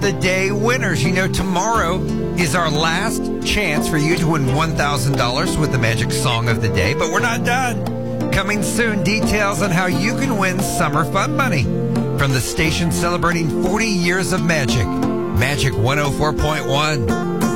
the Day winners. You know, tomorrow is our last chance for you to win $1,000 with the Magic Song of the Day, but we're not done. Coming soon, details on how you can win summer fun money from the station celebrating 40 years of magic. Magic 104.1.